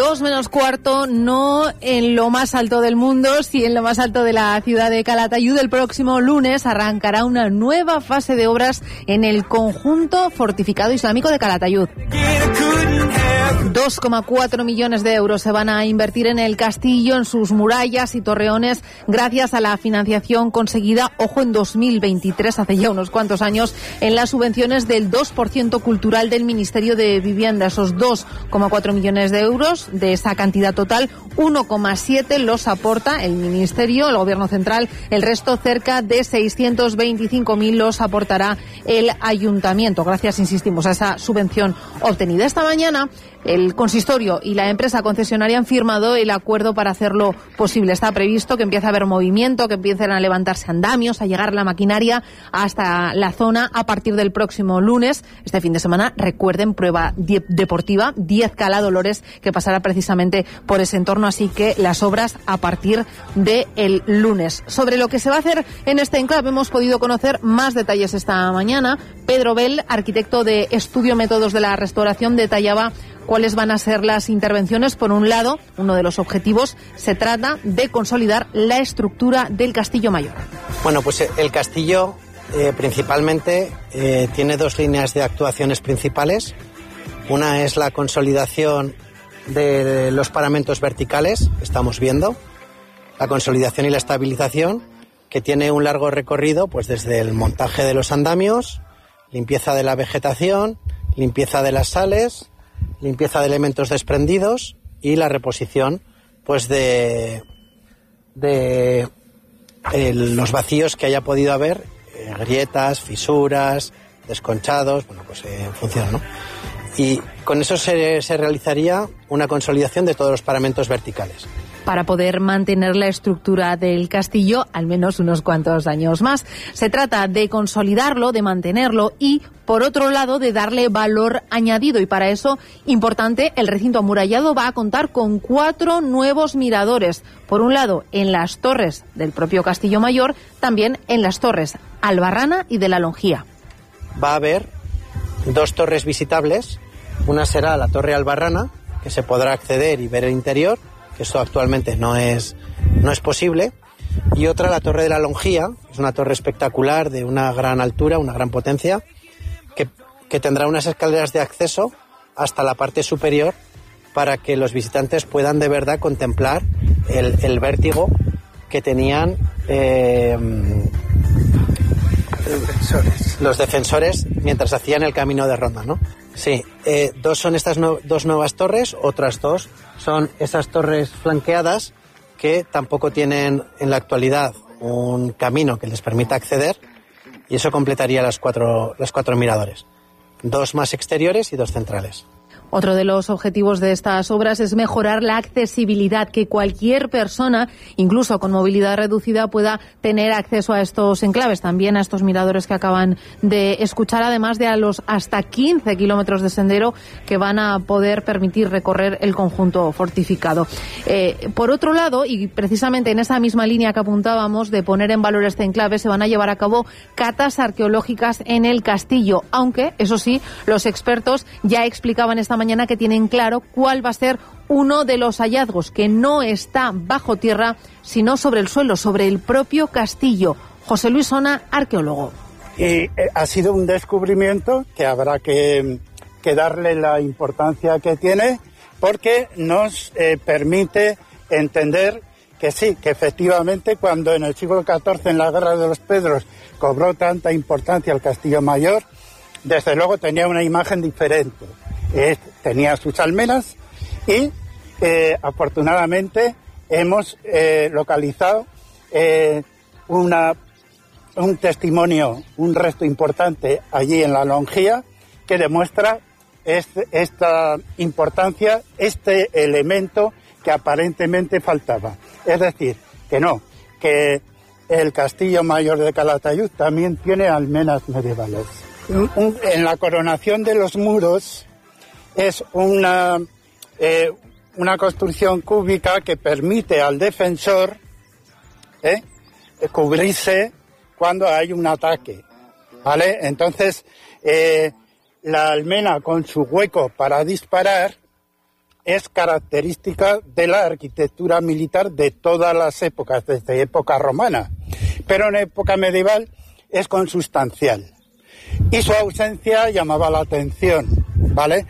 2 menos cuarto, no en lo más alto del mundo, sí en lo más alto de la ciudad de Calatayud. El próximo lunes arrancará una nueva fase de obras en el conjunto fortificado islámico de Calatayud. 2,4 millones de euros se van a invertir en el castillo, en sus murallas y torreones, gracias a la financiación conseguida, ojo, en 2023, hace ya unos cuantos años, en las subvenciones del 2% cultural del Ministerio de Vivienda. Esos 2,4 millones de euros, de esa cantidad total, 1,7 los aporta el Ministerio, el Gobierno Central. El resto, cerca de 625.000, los aportará el Ayuntamiento, gracias, insistimos, a esa subvención obtenida. Esta mañana el consistorio y la empresa concesionaria han firmado el acuerdo para hacerlo posible. Está previsto que empiece a haber movimiento, que empiecen a levantarse andamios, a llegar la maquinaria hasta la zona a partir del próximo lunes. Este fin de semana, recuerden, prueba deportiva 10 Cala Dolores, que pasará precisamente por ese entorno, así que las obras a partir del lunes. Sobre lo que se va a hacer en este enclave hemos podido conocer más detalles esta mañana. Pedro Bell, arquitecto de Estudio Métodos de la Restauración, detallaba cuáles van a ser las intervenciones. Por un lado, uno de los objetivos, se trata de consolidar la estructura del Castillo Mayor. Bueno, pues el castillo principalmente tiene 2 líneas de actuaciones principales. Una es la consolidación de los paramentos verticales, estamos viendo, la consolidación y la estabilización, que tiene un largo recorrido, pues desde el montaje de los andamios, limpieza de la vegetación, limpieza de las sales, limpieza de elementos desprendidos y la reposición, pues de los vacíos que haya podido haber, grietas, fisuras, desconchados, bueno, pues en función, ¿no? Y con eso se realizaría una consolidación de todos los paramentos verticales, para poder mantener la estructura del castillo al menos unos cuantos años más. Se trata de consolidarlo, de mantenerlo y, por otro lado, de darle valor añadido. Y para eso, importante, el recinto amurallado va a contar con 4 nuevos miradores. Por un lado, en las torres del propio Castillo Mayor, también en las torres Albarrana y de la Longía. Va a haber 2 torres visitables. Una será la Torre Albarrana, que se podrá acceder y ver el interior, que esto actualmente no es posible, y otra, la Torre de la Longía, es una torre espectacular de una gran altura, una gran potencia, que tendrá unas escaleras de acceso hasta la parte superior para que los visitantes puedan de verdad contemplar el vértigo que tenían los defensores mientras hacían el camino de ronda, ¿no? Sí, 2 son estas 2 nuevas torres, otras 2 son esas torres flanqueadas que tampoco tienen en la actualidad un camino que les permita acceder, y eso completaría los 4 miradores. 2 más exteriores y 2 centrales. Otro de los objetivos de estas obras es mejorar la accesibilidad, que cualquier persona, incluso con movilidad reducida, pueda tener acceso a estos enclaves, también a estos miradores que acaban de escuchar, además de a los hasta 15 kilómetros de sendero que van a poder permitir recorrer el conjunto fortificado. Por otro lado, y precisamente en esa misma línea que apuntábamos de poner en valor este enclave, se van a llevar a cabo catas arqueológicas en el castillo, aunque, eso sí, los expertos ya explicaban esta mañana que tienen claro cuál va a ser uno de los hallazgos, que no está bajo tierra, sino sobre el suelo, sobre el propio castillo. José Luis Sona, arqueólogo. Y ha sido un descubrimiento que habrá que darle la importancia que tiene, porque nos permite entender que sí, que efectivamente cuando en el siglo XIV, en la Guerra de los Pedros, cobró tanta importancia el Castillo Mayor, desde luego tenía una imagen diferente. Tenía sus almenas y afortunadamente hemos localizado un testimonio, un resto importante allí en la Longía, que demuestra esta importancia, este elemento que aparentemente faltaba. Es decir, que el Castillo Mayor de Calatayud también tiene almenas medievales. En la coronación de los muros es una construcción cúbica que permite al defensor cubrirse cuando hay un ataque, ¿vale? Entonces, la almena con su hueco para disparar es característica de la arquitectura militar de todas las épocas, desde época romana, pero en época medieval es consustancial. Y su ausencia llamaba la atención, ¿vale?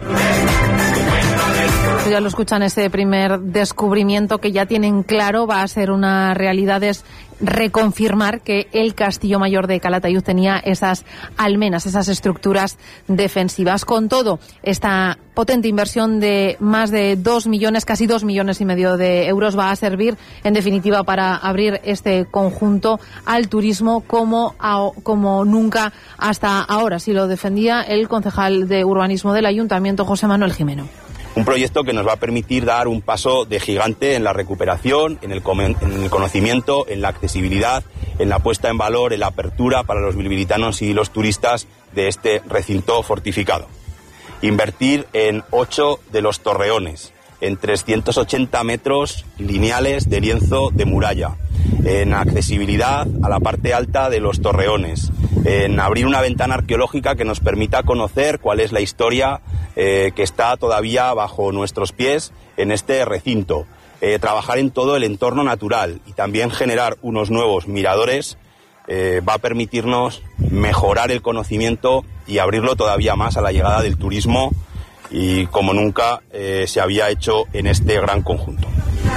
Ya lo escuchan, ese primer descubrimiento que ya tienen claro va a ser una realidad, es reconfirmar que el Castillo Mayor de Calatayud tenía esas almenas, esas estructuras defensivas. Con todo, esta potente inversión de más de 2 millones, casi 2,5 millones de euros va a servir en definitiva para abrir este conjunto al turismo como nunca hasta ahora. Así lo defendía el concejal de urbanismo del Ayuntamiento, José Manuel Jimeno. Un proyecto que nos va a permitir dar un paso de gigante en la recuperación, en el conocimiento, en la accesibilidad, en la puesta en valor, en la apertura para los bilbilitanos y los turistas de este recinto fortificado. Invertir en 8 de los torreones, en 380 metros lineales de lienzo de muralla, en accesibilidad a la parte alta de los torreones, en abrir una ventana arqueológica que nos permita conocer cuál es la historia que está todavía bajo nuestros pies en este recinto, trabajar en todo el entorno natural y también generar unos nuevos miradores va a permitirnos mejorar el conocimiento y abrirlo todavía más a la llegada del turismo y como nunca se había hecho en este gran conjunto.